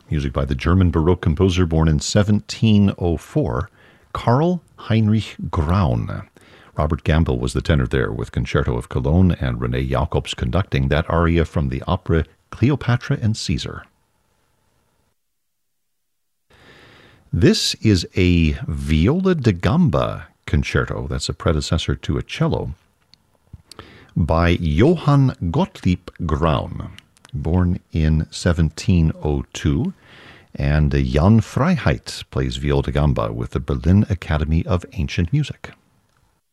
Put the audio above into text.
music by the German Baroque composer born in 1704, Karl Heinrich Graun. Robert Gamble was the tenor there with Concerto of Cologne and René Jacobs conducting that aria from the opera Cleopatra and Caesar. This is a viola da gamba concerto, that's a predecessor to a cello, by Johann Gottlieb Graun, born in 1702, and Jan Freiheit plays viola da gamba with the Berlin Academy of Ancient Music.